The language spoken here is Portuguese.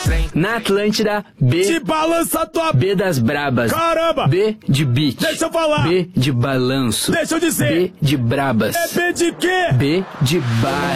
Na Atlântida, B Te balança tua... B das brabas. Caramba! B de beat. Deixa eu falar. B de balanço. Deixa eu dizer. B de brabas. É B de quê? B de bar.